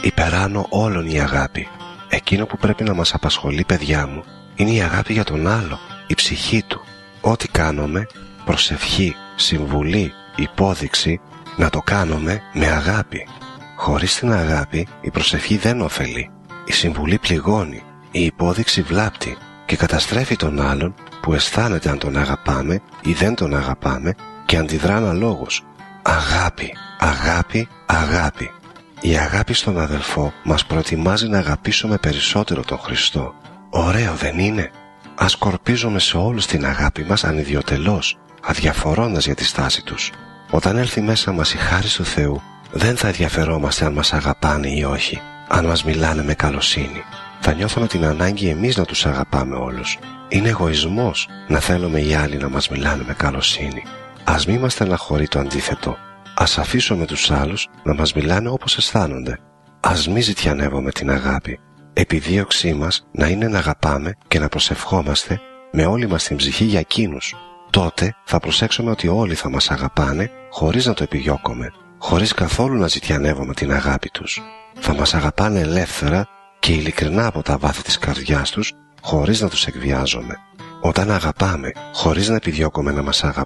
υπεράνω όλων η αγάπη. Εκείνο που πρέπει να μας απασχολεί, παιδιά μου, είναι η αγάπη για τον άλλο, η ψυχή του. Ό,τι κάνουμε, προσευχή, συμβουλή, υπόδειξη, να το κάνουμε με αγάπη. Χωρίς την αγάπη η προσευχή δεν ωφελεί, η συμβουλή πληγώνει, η υπόδειξη βλάπτει και καταστρέφει τον άλλον που αισθάνεται αν τον αγαπάμε ή δεν τον αγαπάμε και αντιδρά αναλόγως. Αγάπη, αγάπη, αγάπη. Η αγάπη στον αδελφό μας προετοιμάζει να αγαπήσουμε περισσότερο τον Χριστό. Ωραίο δεν είναι? Ας σκορπίζουμε σε όλους την αγάπη μας ανιδιοτελώς, αδιαφορώντας για τη στάση τους. Όταν έλθει μέσα μας η χάρις του Θεού, δεν θα ενδιαφερόμαστε αν μας αγαπάνε ή όχι, αν μας μιλάνε με καλοσύνη. Θα νιώθουμε την ανάγκη εμείς να τους αγαπάμε όλους. Είναι εγωισμός να θέλουμε οι άλλοι να μας μιλάνε με καλοσύνη. Ας μη μας στεναχωρεί το αντίθετο. Ας αφήσουμε τους άλλους να μας μιλάνε όπως αισθάνονται. Ας μη ζητιανεύουμε την αγάπη. Επιδίωξή μας να είναι να αγαπάμε και να προσευχόμαστε με όλη μας την ψυχή για εκείνους. Τότε θα προσέξουμε ότι όλοι θα μας αγαπάνε χωρίς να το επιδιώκουμε, χωρίς καθόλου να ζητιανεύουμε την αγάπη τους. Θα μας αγαπάνε ελεύθερα και ειλικρινά από τα βάθη της καρδιάς τους, χωρίς να τους εκβιάζουμε. Όταν αγαπάμε χωρίς να επιδιώκουμε να μας αγαπάνε,